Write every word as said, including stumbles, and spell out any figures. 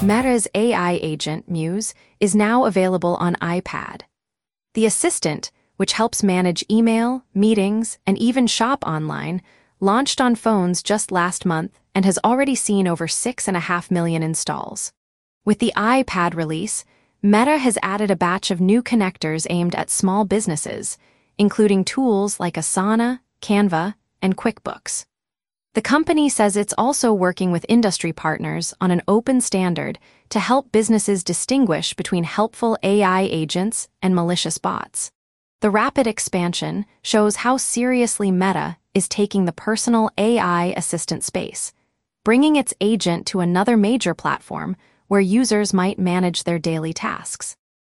Meta's A I agent, Muse, is now available on iPad. The assistant, which helps manage email, meetings, and even shop online, launched on phones just last month and has already seen over six and a half million installs. With the iPad release, Meta has added a batch of new connectors aimed at small businesses, including tools like Asana, Canva, and QuickBooks. The company says it's also working with industry partners on an open standard to help businesses distinguish between helpful A I agents and malicious bots. The rapid expansion shows how seriously Meta is taking the personal A I assistant space, bringing its agent to another major platform where users might manage their daily tasks.